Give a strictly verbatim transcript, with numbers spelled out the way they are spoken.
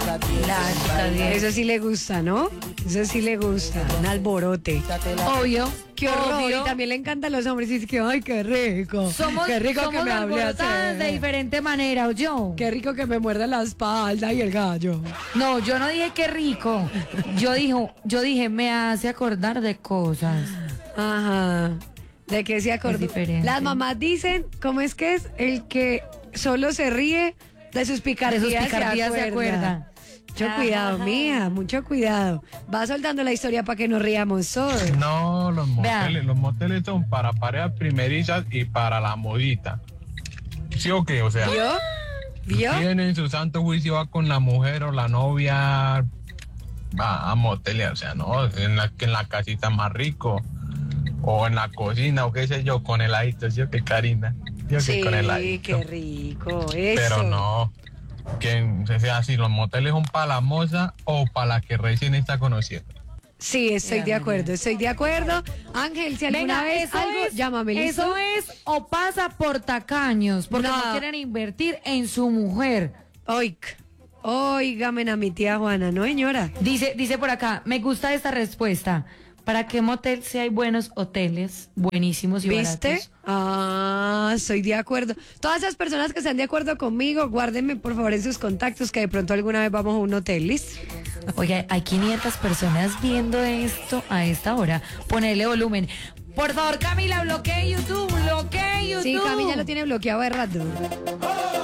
La, Eso sí le gusta, ¿no? Eso sí le gusta. Un alborote. obvio. Qué horror. Obvio. Y también le encantan los hombres. Y dice que, ay, qué rico. Somos, qué rico somos que me hable alborotadas así. de diferente manera, ¿o yo? Qué rico que me muerda la espalda y el gallo. No, yo no dije qué rico. Yo dijo, yo dije, me hace acordar de cosas. Ajá. ¿De qué se acordó? Es diferente. Las mamás dicen, ¿cómo es que es? El que solo se ríe de sus picardías, De sus picardías se acuerda. Mucho cuidado, mija, mucho cuidado. Va soltando la historia para que nos riamos todos. No, los Vean. moteles, los moteles son para parejas primerizas y para la modita. ¿Sí o qué? O sea, ¿Vio? ¿Vio? tienen su santo juicio, va con la mujer o la novia va a moteles, o sea, no, en la, que en la casita más rico, o en la cocina, o qué sé yo, con heladito, ¿sí o qué, Karina? ¿Sí o qué, Sí, con heladito? qué rico, eso. Pero no, que o sea, si los moteles son para la moza o para la que recién está conociendo. Sí, estoy de acuerdo, estoy de acuerdo. Ángel, si alguna Venga, vez eso algo, es, llámame, ¿listo? Eso es o pasa por tacaños, porque no, No. quieren invertir en su mujer. Oic, óigame a mi tía Juana, ¿no, señora? Dice, dice por acá, me gusta esta respuesta. ¿Para qué motel si hay buenos hoteles, buenísimos y ¿Viste? baratos? Ah, estoy de acuerdo. Todas esas personas que están de acuerdo conmigo, guárdenme por favor en sus contactos que de pronto alguna vez vamos a un hotel, ¿listo? Oye, hay quinientas personas viendo esto a esta hora. Ponele volumen. Por favor, Camila, bloquee YouTube, bloquee YouTube. Sí, Camila lo tiene bloqueado de rato.